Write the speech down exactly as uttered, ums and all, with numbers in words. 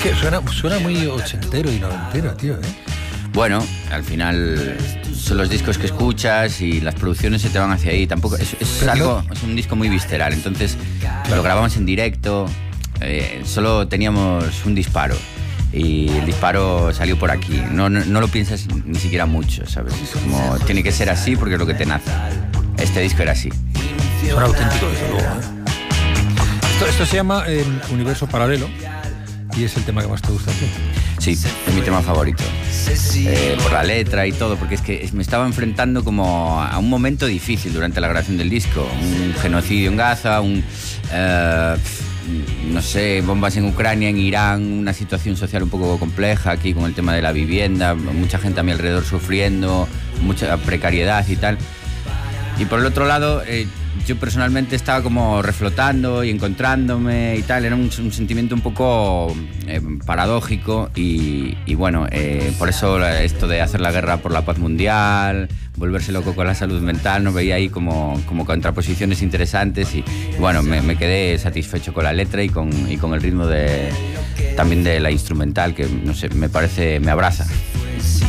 que suena, suena muy ochentero y noventero, tío, ¿eh? Bueno, al final son los discos que escuchas y las producciones se te van hacia ahí. Tampoco es, es algo, es un disco muy visceral. Entonces claro, lo grabamos en directo. Eh, solo teníamos un disparo y el disparo salió por aquí. No, no, no lo piensas ni siquiera mucho, ¿sabes? Es como tiene que ser así porque es lo que te nace. Este disco era así. Suena auténtico, desde luego, ¿eh? Esto, esto se llama eh, Universo Paralelo y es el tema que más te gusta a ti. Sí, es mi tema favorito. Eh, por la letra y todo, porque es que me estaba enfrentando como a un momento difícil durante la grabación del disco. Un genocidio en Gaza, un... Eh, no sé, bombas en Ucrania, en Irán, una situación social un poco compleja aquí con el tema de la vivienda, mucha gente a mi alrededor sufriendo, mucha precariedad y tal. Y por el otro lado, eh, yo personalmente estaba como reflotando y encontrándome y tal, era un, un sentimiento un poco eh, paradójico y, y bueno, eh, por eso esto de hacer la guerra por la paz mundial, volverse loco con la salud mental, no veía ahí como, como contraposiciones interesantes y, y bueno, me, me quedé satisfecho con la letra y con, y con el ritmo de, también de la instrumental que, no sé, me parece, me abraza.